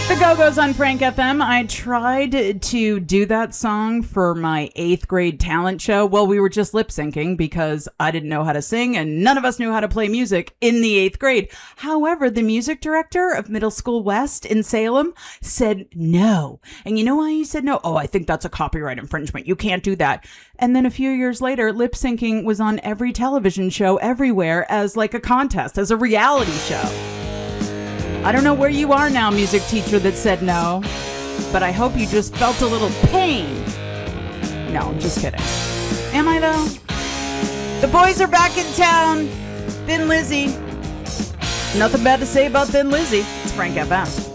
The Go-Go's on Frank FM. I tried to do that song for my 8th grade talent show. Well, we were just lip syncing because I didn't know how to sing and none of us knew how to play music in the 8th grade. However, the music director of Middle School West in Salem said no. And you know why he said no? Oh, I think that's a copyright infringement. You can't do that. And then a few years later, lip syncing was on every television show everywhere as like a contest, as a reality show. I don't know where you are now, music teacher that said no, but I hope you just felt a little pain. No, I'm just kidding. Am I, though? The boys are back in town. Thin Lizzy. Nothing bad to say about Thin Lizzy. It's Frank FM.